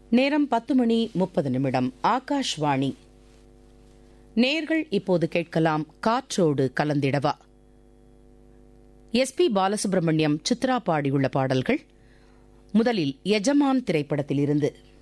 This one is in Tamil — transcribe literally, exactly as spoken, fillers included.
நேரம் பத்து மணி முப்பது நிமிடம். ஆகாஷ்வாணி. நேர்கள் இப்போது கேட்கலாம் காற்றோடு கலந்திடவா. எஸ் பி பாலசுப்ரமணியம், சித்ரா பாடியுள்ள பாடல்கள். முதலில் எஜமான் திரைப்படத்திலிருந்து.